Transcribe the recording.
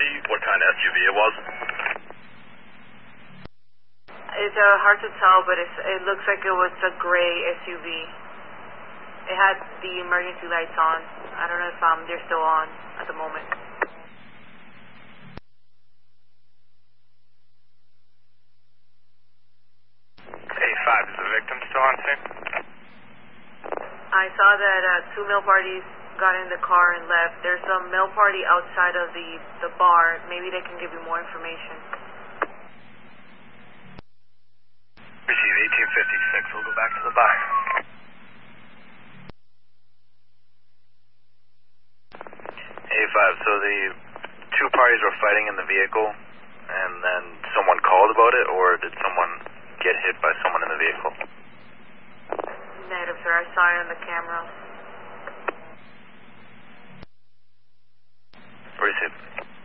what kind of SUV it was? It's hard to tell, but it looks like it was a gray SUV. It had the emergency lights on. I don't know if they're still on at the moment. A5, is the victim still on scene? I saw that two male parties got in the car and left. There's a male party outside of the bar. Maybe they can give you more information. Receive 1856, we'll go back to the bar. A5, so the two parties were fighting in the vehicle, and then someone called about it, or did someone get hit by someone in the vehicle? Negative, sir. I saw it on the camera. Receive.